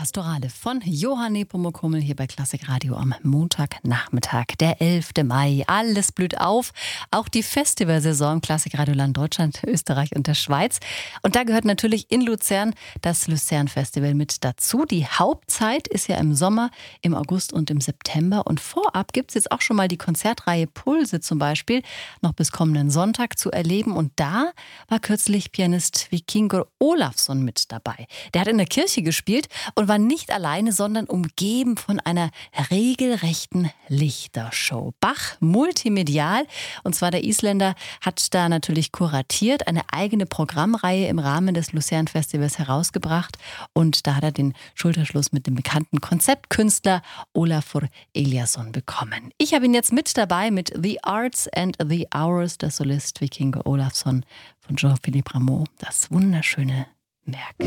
Pastorale von Johann Nepomuk Hummel hier bei Klassik Radio am Montagnachmittag, der 11. Mai. Alles blüht auf, auch die Festivalsaison Klassik Radioland Deutschland, Österreich und der Schweiz. Und da gehört natürlich in Luzern das Luzern Festival mit dazu. Die Hauptzeit ist ja im Sommer, im August und im September. Und vorab gibt es jetzt auch schon mal die Konzertreihe Pulse zum Beispiel, noch bis kommenden Sonntag zu erleben. Und da war kürzlich Pianist Víkingur Ólafsson mit dabei. Der hat in der Kirche gespielt und war nicht alleine, sondern umgeben von einer regelrechten Lichtershow. Bach multimedial, und zwar der Isländer hat da natürlich kuratiert, eine eigene Programmreihe im Rahmen des Luzern Festivals herausgebracht, und da hat er den Schulterschluss mit dem bekannten Konzeptkünstler Ólafur Elíasson bekommen. Ich habe ihn jetzt mit dabei mit The Arts and the Hours, der Solist Víkingur Ólafsson von Jean-Philippe Rameau, das wunderschöne Werk.